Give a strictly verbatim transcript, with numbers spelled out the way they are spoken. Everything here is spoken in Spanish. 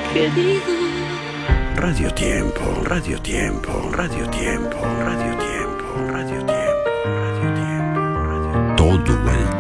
querido. Radio Tiempo, Radio Tiempo, Radio Tiempo, Radio Tiempo, Radio Tiempo, Radio Tiempo, Radio Tiempo. Todo el